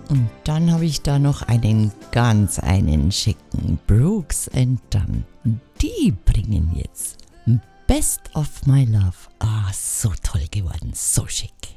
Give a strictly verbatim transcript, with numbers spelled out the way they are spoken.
Und dann habe ich da noch einen ganz einen schicken Brooks and Dunn. Die bringen jetzt Best of My Love. Ah, so toll geworden, so schick.